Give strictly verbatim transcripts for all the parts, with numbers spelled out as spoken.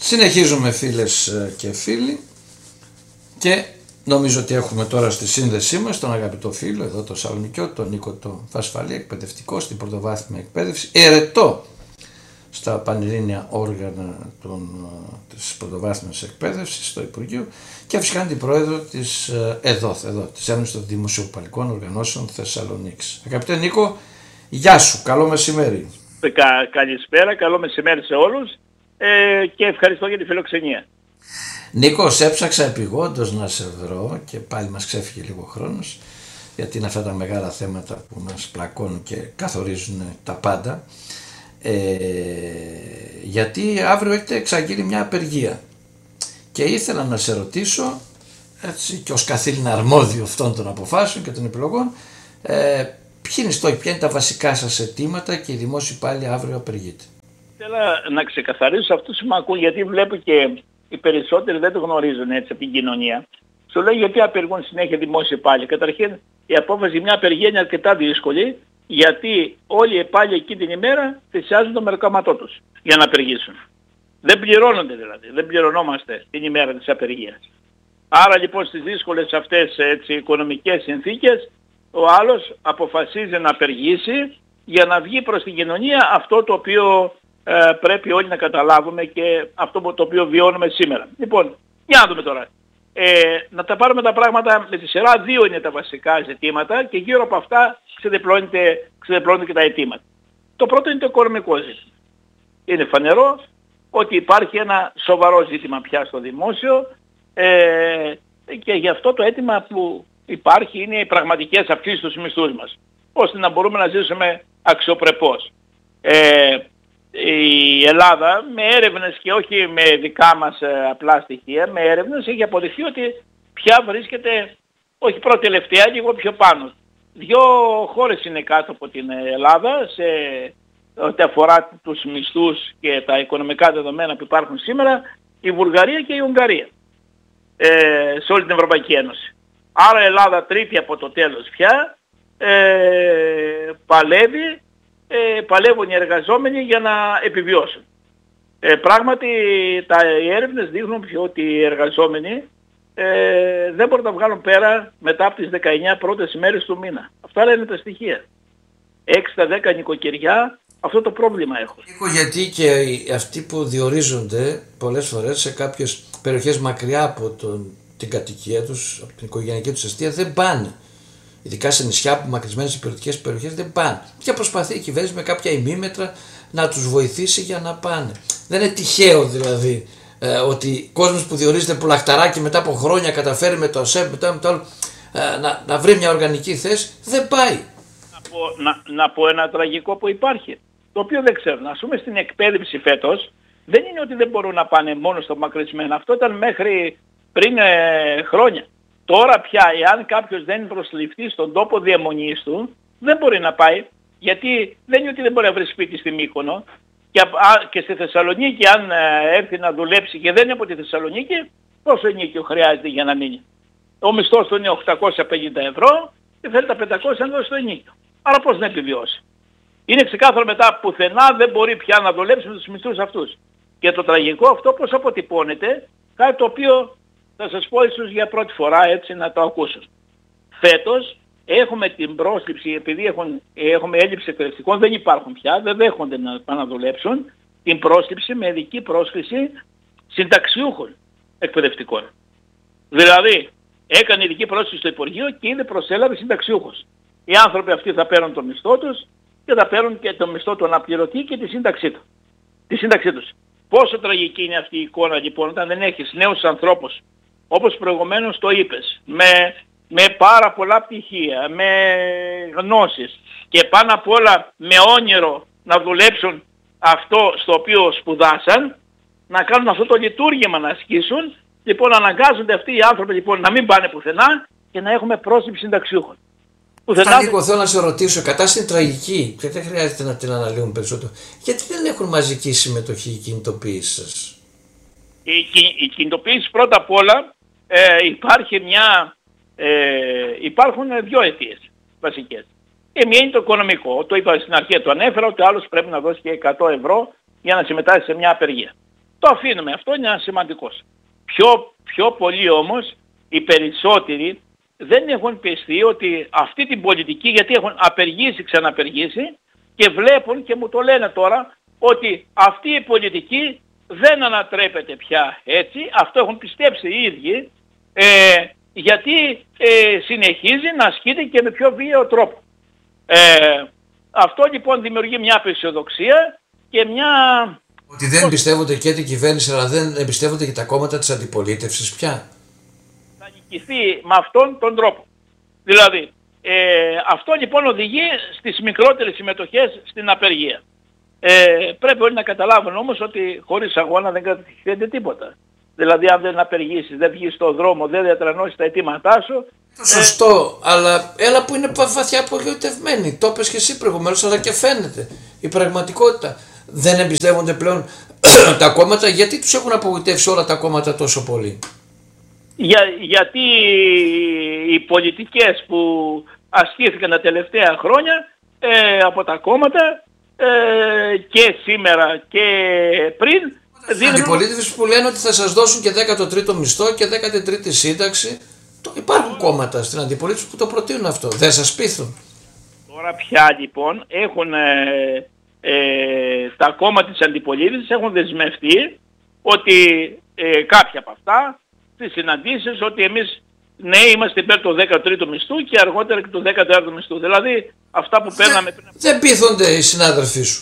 Συνεχίζουμε φίλες και φίλοι και νομίζω ότι έχουμε τώρα στη σύνδεσή μας τον αγαπητό φίλο εδώ το Σαλονικιό, τον Νίκο το Φασφαλή, εκπαιδευτικό στην πρωτοβάθμια εκπαίδευση, ερετό στα πανελλήνια όργανα των, της πρωτοβάθμιας εκπαίδευσης στο Υπουργείο και φυσικά είναι την πρόεδρο της ΕΔΟΘ, εδώ, της Ένωσης των Δημοσιοπαλικών Οργανώσεων Θεσσαλονίκης. Αγαπητέ Νίκο, γεια σου, καλό μεσημέρι. Κα, καλησπέρα, καλό μεσημέρι σε όλους ε, και ευχαριστώ για τη φιλοξενία. Νίκο, έψαξα επειγόντως να σε βρω και πάλι μας ξέφυγε λίγο χρόνος, γιατί είναι αυτά τα μεγάλα θέματα που μας πλακώνουν και καθορίζουν τα πάντα. Ε, γιατί αύριο έχετε εξαγγείλει μια απεργία και ήθελα να σε ρωτήσω, έτσι και ως καθήλυνα αρμόδιο αυτών των αποφάσεων και των επιλογών, ε, ποια είναι, στο, ποια είναι τα βασικά σας αιτήματα και οι δημόσιοι πάλι αύριο απεργείτε? Θέλω να ξεκαθαρίσω αυτούς που με ακούν, γιατί βλέπω και οι περισσότεροι δεν το γνωρίζουν έτσι από την κοινωνία. Σου λέω γιατί απεργούν συνέχεια δημόσιοι πάλι. Καταρχήν η απόφαση για μια απεργία είναι αρκετά δύσκολη, γιατί όλοι οι υπάλληλοι εκεί την ημέρα θυσιάζουν το μεροκάματό τους για να απεργήσουν. Δεν πληρώνονται δηλαδή, δεν πληρωνόμαστε την ημέρα της απεργίας. Άρα λοιπόν στις δύσκολες αυτές έτσι, οικονομικές συνθήκες ο άλλος αποφασίζει να απεργήσει για να βγει προς την κοινωνία αυτό το οποίο ε, πρέπει όλοι να καταλάβουμε και αυτό το οποίο βιώνουμε σήμερα. Λοιπόν, για να δούμε τώρα. Ε, να τα πάρουμε τα πράγματα με τη σειρά. Δύο είναι τα βασικά ζητήματα και γύρω από αυτά ξεδιπλώνεται, ξεδιπλώνεται και τα αιτήματα. Το πρώτο είναι το οικονομικό ζήτημα. Είναι φανερό ότι υπάρχει ένα σοβαρό ζήτημα πια στο δημόσιο ε, και γι' αυτό το αίτημα που υπάρχει είναι οι πραγματικές αυξήσεις στους μισθούς μας, ώστε να μπορούμε να ζήσουμε αξιοπρεπώς. Ε, η Ελλάδα με έρευνες και όχι με δικά μας ε, απλά στοιχεία, με έρευνες έχει αποδειχθεί ότι πια βρίσκεται όχι πρώτη τελευταία, λίγο πιο πάνω. Δύο χώρες είναι κάτω από την Ελλάδα σε ό,τι αφορά τους μισθούς και τα οικονομικά δεδομένα που υπάρχουν σήμερα, η Βουλγαρία και η Ουγγαρία ε, σε όλη την Ευρωπαϊκή Ένωση. Άρα η Ελλάδα τρίτη από το τέλος πια ε, παλεύει, ε, παλεύουν οι εργαζόμενοι για να επιβιώσουν. Ε, πράγματι τα, οι έρευνες δείχνουν πιο ότι οι εργαζόμενοι ε, δεν μπορούν να βγάλουν πέρα μετά από τις δεκαεννιά πρώτες ημέρες του μήνα. Αυτά λένε τα στοιχεία. έξι στα δέκα νοικοκυριά αυτό το πρόβλημα έχουν. Γιατί και αυτοί που διορίζονται πολλές φορές σε κάποιες περιοχές μακριά από τον, την κατοικία τους, από την οικογενειακή τους αιστεία, δεν πάνε. Ειδικά σε νησιά που μακρισμένες υπηρετικές περιοχές δεν πάνε. Και προσπαθεί η κυβέρνηση με κάποια ημίμετρα να τους βοηθήσει για να πάνε. Δεν είναι τυχαίο δηλαδή ε, ότι κόσμος που διορίζεται πουλαχταράκι μετά από χρόνια καταφέρει με το ΑΣΕΠ, μετά με το άλλο, ε, να, να βρει μια οργανική θέση, δεν πάει. Να πω, να, να πω ένα τραγικό που υπάρχει, το οποίο δεν ξέρουν. Ας πούμε στην εκπαίδευση φέτος, δεν είναι ότι δεν μπορούν να πάνε μόνο στο μακρισμένο. Αυτό ήταν μέχρι πριν ε, χρόνια. Τώρα πια, εάν κάποιος δεν προσληφθεί στον τόπο διαμονής του, δεν μπορεί να πάει, γιατί δεν είναι ότι δεν μπορεί να βρει σπίτι στη Μύκονο και, α, και στη Θεσσαλονίκη αν ε, έρθει να δουλέψει και δεν είναι από τη Θεσσαλονίκη, πόσο ενίκιο χρειάζεται για να μείνει? Ο μισθός του είναι οκτακόσια πενήντα ευρώ και θέλει τα πεντακόσια να δώσει στο ενίκιο. Άρα πώς να επιβιώσει? Είναι ξεκάθαρο μετά πουθενά δεν μπορεί πια να δουλέψει με τους μισθούς αυτούς. Και το τραγικό αυτό πώς αποτυπώνεται, κάτι το οποίο θα σας πω ίσως για πρώτη φορά έτσι να το ακούσω. Φέτος έχουμε την πρόσληψη, επειδή έχουν, έχουμε έλλειψη εκπαιδευτικών, δεν υπάρχουν πια, δεν δέχονται να πάνε να δουλέψουν, την πρόσληψη με ειδική πρόσκληση συνταξιούχων εκπαιδευτικών. Δηλαδή έκανε ειδική πρόσκληση στο Υπουργείο και ήδη προσέλαβε συνταξιούχος. Οι άνθρωποι αυτοί θα παίρνουν το μισθό τους και θα παίρνουν και το μισθό του αναπληρωτή και τη σύνταξή του. Τη σύνταξή τους. Πόσο τραγική είναι αυτή η εικόνα λοιπόν όταν δεν έχεις νέους ανθρώπους, όπως προηγουμένως το είπες, με, με πάρα πολλά πτυχία, με γνώσεις και πάνω απ' όλα με όνειρο να δουλέψουν αυτό στο οποίο σπουδάσαν, να κάνουν αυτό το λειτουργήμα να ασκήσουν, λοιπόν αναγκάζονται αυτοί οι άνθρωποι λοιπόν να μην πάνε πουθενά και να έχουμε πρόσληψη συνταξιούχων. Αυτά λίγο θέλω να σε ρωτήσω, η κατάσταση είναι τραγική και δεν χρειάζεται να την αναλύουμε περισσότερο. Γιατί δεν έχουν μαζική συμμετοχή η κινητοποίηση σας? Η, η κινητοποίηση πρώτα απ' όλα ε, υπάρχει μια, ε, υπάρχουν δύο αιτίες βασικές. Η μία είναι το οικονομικό, το είπα στην αρχή, το ανέφερα ότι ο άλλος πρέπει να δώσει και εκατό ευρώ για να συμμετάσχει σε μια απεργία. το αφήνουμε. Αυτό είναι ένα σημαντικός. Πιο, πιο πολύ όμως οι περισσότεροι δεν έχουν πιστεί ότι αυτή την πολιτική, γιατί έχουν απεργήσει, ξαναπεργήσει και βλέπουν και μου το λένε τώρα ότι αυτή η πολιτική δεν ανατρέπεται πια έτσι. Αυτό έχουν πιστέψει οι ίδιοι ε, γιατί ε, συνεχίζει να ασκείται και με πιο βίαιο τρόπο. Ε, αυτό λοιπόν δημιουργεί μια απεσιοδοξία και μια... Ότι δεν εμπιστεύονται και την κυβέρνηση, αλλά δεν εμπιστεύονται και τα κόμματα της αντιπολίτευσης πια. Θα νικηθεί με αυτόν τον τρόπο. Δηλαδή, ε, αυτό λοιπόν οδηγεί στις μικρότερες συμμετοχές στην απεργία. Ε, πρέπει όλοι να καταλάβουν όμως ότι χωρίς αγώνα δεν κρατηθεί τίποτα. Δηλαδή αν δεν απεργήσεις, δεν βγεις στον δρόμο, δεν διατρανώσεις τα αιτήματά σου. Σωστό, ε... αλλά έλα που είναι βαθιά απογοητευμένοι. Το είπες και εσύ προηγουμένως, αλλά και φαίνεται η πραγματικότητα. Δεν εμπιστεύονται πλέον τα κόμματα. Γιατί τους έχουν απογοητεύσει όλα τα κόμματα τόσο πολύ? Για, γιατί οι πολιτικές που ασκήθηκαν τα τελευταία χρόνια ε, από τα κόμματα ε, και σήμερα και πριν δίνουν... Αντιπολίτευση που λένε ότι θα σας δώσουν και δέκατο τρίτο μισθό και δέκατη τρίτη σύνταξη. Το, υπάρχουν κόμματα στην αντιπολίτευση που το προτείνουν αυτό. Δεν σας πείθουν? Τώρα πια λοιπόν έχουν ε, ε, τα κόμματα της αντιπολίτευσης έχουν δεσμευτεί ότι ε, κάποια από αυτά στις συναντήσεις ότι εμείς ναι είμαστε υπέρ του δέκατου τρίτου μισθού και αργότερα και του δέκατου τέταρτου μισθού. Δηλαδή αυτά που παίρναμε πριν. Δεν πείθονται οι συνάδελφοί σου.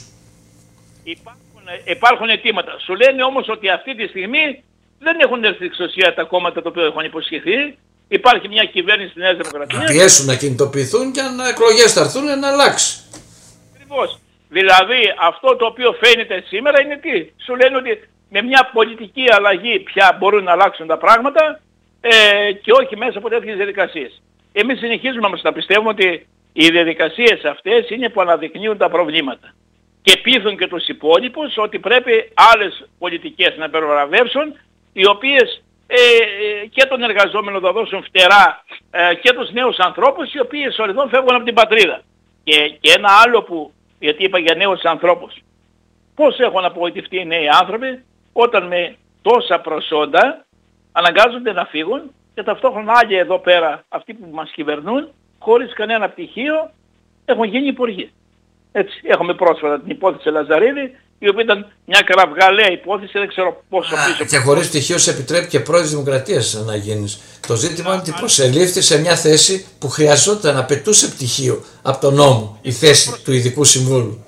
Υπάρχουν, υπάρχουν αιτήματα. Σου λένε όμως ότι αυτή τη στιγμή δεν έχουν έρθει εξουσία τα κόμματα τα οποία έχουν υποσχεθεί. Υπάρχει μια κυβέρνηση στη Νέα Δημοκρατία. Να πιέσουν να κινητοποιηθούν και αν εκλογές θα έρθουν να αλλάξει. Ακριβώς. Δηλαδή αυτό το οποίο φαίνεται σήμερα είναι τι. Σου λένε ότι με μια πολιτική αλλαγή πια μπορούν να αλλάξουν τα πράγματα ε, και όχι μέσα από τέτοιες διαδικασίες. Εμείς συνεχίζουμε όμως να πιστεύουμε ότι οι διαδικασίες αυτές είναι που αναδεικνύουν τα προβλήματα. Και πείθουν και τους υπόλοιπους ότι πρέπει άλλες πολιτικές να υπερβραβεύσουν, οι οποίες ε, και τον εργαζόμενο θα δώσουν φτερά ε, και τους νέους ανθρώπους, οι οποίοι σωριδών φεύγουν από την πατρίδα. Και, και ένα άλλο που, γιατί είπα για νέους ανθρώπους, πώς έχουν απογοητευτεί οι νέοι άνθρωποι όταν με τόσα προσόντα αναγκάζονται να φύγουν και ταυτόχρονα άλλοι εδώ πέρα, αυτοί που μας κυβερνούν, χωρίς κανένα πτυχίο, έχουν γίνει υπουργοί. Έτσι, έχουμε πρόσφατα την υπόθεση Λαζαρίδη, η οποία ήταν μια κραυγαλαία υπόθεση, δεν ξέρω πόσο Α, πίσω. Και χωρίς πτυχίο σε επιτρέπει και πρόεδρος Δημοκρατίας να γίνεις. Το ζήτημα είναι ότι προσελήφθη σε μια θέση που χρειαζόταν, απαιτούσε πτυχίο από τον νόμο, η θέση του Ειδικού Συμβούλου.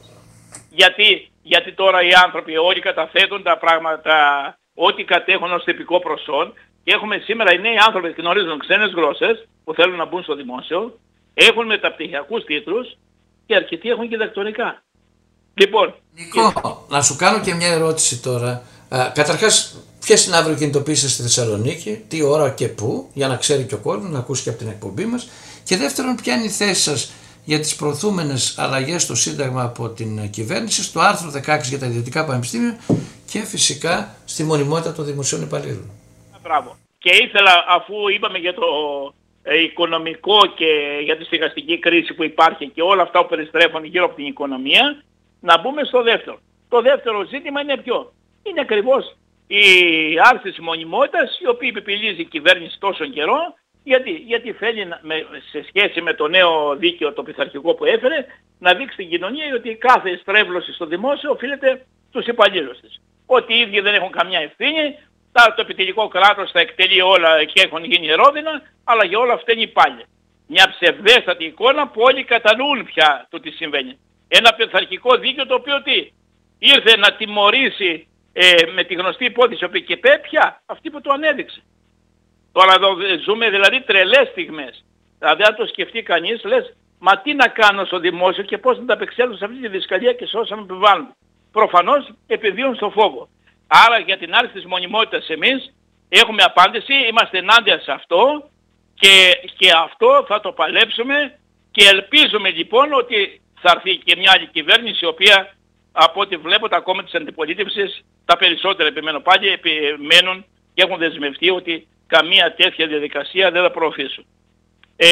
Γιατί, γιατί τώρα οι άνθρωποι όλοι καταθέτουν τα πράγματα, ό,τι κατέχουν ως τυπικό προσόν, και έχουμε σήμερα οι νέοι άνθρωποι που γνωρίζουν ξένες γλώσσες που θέλουν να μπουν στο δημόσιο, έχουν μεταπτυχιακούς τίτλους και αρκετοί έχουν και διδακτορικά. Λοιπόν, Νικό, και... να σου κάνω και μια ερώτηση τώρα. Α, καταρχάς, ποιες είναι αύριο κινητοποίησεις στη Θεσσαλονίκη, τι ώρα και πού, για να ξέρει και ο κόσμος, να ακούσει και από την εκπομπή μας. Και δεύτερον, ποια είναι η θέση σας για τις προωθούμενες αλλαγές στο Σύνταγμα από την κυβέρνηση, στο άρθρο δεκαέξι για τα ιδιωτικά πανεπιστήμια και φυσικά στη μονιμότητα των δημοσίων υπαλλήλων. Μπράβο. Και ήθελα, αφού είπαμε για το ε, οικονομικό και για τη στεγαστική κρίση που υπάρχει και όλα αυτά που περιστρέφουν γύρω από την οικονομία, να μπούμε στο δεύτερο. Το δεύτερο ζήτημα είναι ποιο? Είναι ακριβώς η άρση της μονιμότητας, η οποία επιπηλίζει η κυβέρνηση τόσο καιρό, γιατί, γιατί θέλει να, με, σε σχέση με το νέο δίκαιο το πειθαρχικό που έφερε, να δείξει στην κοινωνία ότι κάθε στρέβλωση στο δημόσιο οφείλεται στους υπαλλήλους της. Ότι οι ίδιοι δεν έχουν καμιά ευθύνη, το επιτελικό κράτος θα εκτελεί όλα και έχουν γίνει ρόδινα, αλλά για όλα αυτά είναι υπάλληλοι. Μια ψευδέστατη εικόνα που όλοι κατανοούν πια το τι συμβαίνει. Ένα πειθαρχικό δίκαιο το οποίο τι, ήρθε να τιμωρήσει ε, με τη γνωστή υπόθεση ο και πια αυτή που το ανέδειξε. Τώρα εδώ ζούμε δηλαδή τρελές στιγμές. Δηλαδή αν το σκεφτεί κανείς λες, μα τι να κάνω στο δημόσιο και πώς να τα απεξέλθω σε αυτή τη δυσκολία και σε όσα με επιβάλλουν. Προφανώς επιδίουν στο φόβο. Άρα για την άρση της μονιμότητας εμείς έχουμε απάντηση, είμαστε ενάντια σε αυτό και, και αυτό θα το παλέψουμε και ελπίζουμε λοιπόν ότι θα έρθει και μια άλλη κυβέρνηση η οποία από ό,τι βλέπω τα κόμματα της αντιπολίτευσης, τα περισσότερα επιμένω πάλι, επιμένουν και έχουν δεσμευτεί ότι καμία τέτοια διαδικασία δεν θα προωθήσουν. Ε,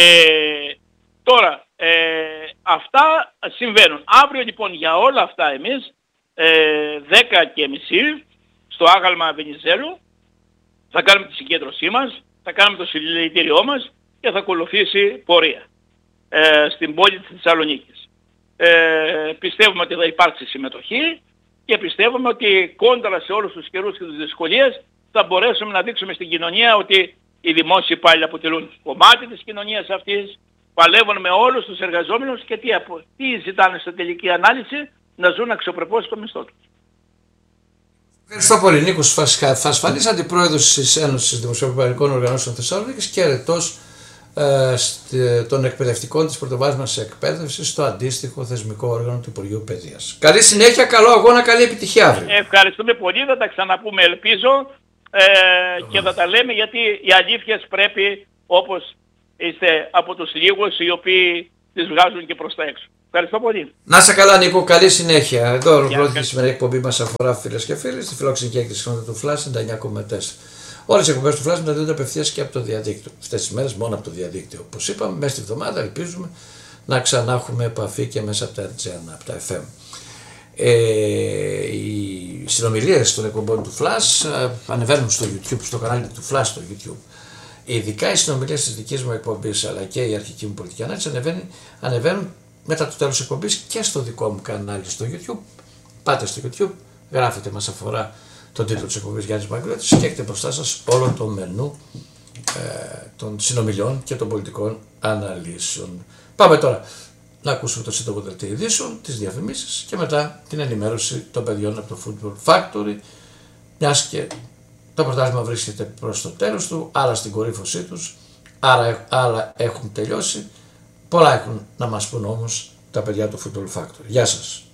τώρα, ε, αυτά συμβαίνουν. Αύριο λοιπόν για όλα αυτά εμείς, ε, δέκα και μισή, στο άγαλμα Βενιζέλου, θα κάνουμε τη συγκέντρωσή μας, θα κάνουμε το συλληπιτήριό μας και θα ακολουθήσει πορεία ε, στην πόλη της Θεσσαλονίκης. Ε, πιστεύουμε ότι θα υπάρξει συμμετοχή και πιστεύουμε ότι κόντρα σε όλους τους καιρούς και τις δυσκολίες θα μπορέσουμε να δείξουμε στην κοινωνία ότι οι δημόσιοι υπάλληλοι αποτελούν κομμάτι της κοινωνίας αυτής, παλεύουν με όλους τους εργαζόμενους και τι, τι ζητάνε στην τελική ανάλυση, να ζουν αξιοπρεπώς στο μισθό τους. Ευχαριστώ πολύ. Νίκος Φασφαλής, Αντιπρόεδρος της Ένωσης Δημοσιοπαλληλικών Οργανώσεων Θεσσαλονίκης και ερετός ε, των εκπαιδευτικών της πρωτοβάθμιας εκπαίδευσης στο αντίστοιχο θεσμικό όργανο του Υπουργείου Παιδείας. Καλή συνέχεια, καλό αγώνα, καλή επιτυχία αύριο. Ευχαριστούμε πολύ, θα τα ξαναπούμε ελπίζω ε, και θα τα λέμε γιατί οι αλήθειες πρέπει, όπως είστε από τους λίγους οι οποίοι τις βγάζουν και προς τα έξω. Ευχαριστώ πολύ. Να είσαι καλά, Νίκο, καλή συνέχεια. Εδώ ολοκληρώθηκε η σημερινή εκπομπή μας αφορά, φίλες και φίλοι, στη φιλόξενη έκθεση του Flash ενενήντα εννιά κόμμα τέσσερα. Όλες οι εκπομπές του Flash μεταδίδονται απευθείας και από το διαδίκτυο. Αυτές τις μέρες μόνο από το διαδίκτυο. Όπως είπαμε, μέσα στη εβδομάδα ελπίζουμε να ξανά έχουμε επαφή και μέσα από τα αρ τζι ένα, από τα εφ εμ. Ε, οι συνομιλίες των εκπομπών του Flash ανεβαίνουν στο YouTube, στο κανάλι του Flash στο YouTube. Ειδικά οι συνομιλίες της δικής μου εκπομπής αλλά και η αρχική μου πολιτική ανάλυση ανεβαίνουν, ανεβαίνουν μετά το τέλος της εκπομπής και στο δικό μου κανάλι στο YouTube. Πάτε στο YouTube, γράφετε μας αφορά τον τίτλο της εκπομπής Γιάννης Μαγκρίτης και έχετε μπροστά σας όλο το μενού ε, των συνομιλιών και των πολιτικών αναλύσεων. Πάμε τώρα να ακούσουμε το σύντομο δελτίο ειδήσεων, τις διαφημίσεις και μετά την ενημέρωση των παιδιών από το Football Factory, μιας και το πρωτάθλημα βρίσκεται προς το τέλος του, άλλα στην κορύφωσή τους, άρα, άλλα έχουν τελειώσει. Πολλά έχουν να μας πούν όμως τα παιδιά του Football Factory. Γεια σας.